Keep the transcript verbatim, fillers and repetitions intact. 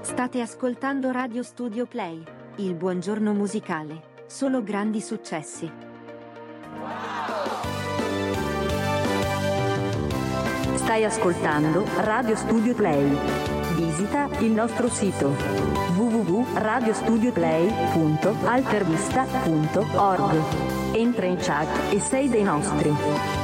State ascoltando Radio Studio Play, il buongiorno musicale, solo grandi successi. Stai ascoltando Radio Studio Play. Visita il nostro sito w w w punto radio studio play punto altervista punto org. Entra in chat e sei dei nostri.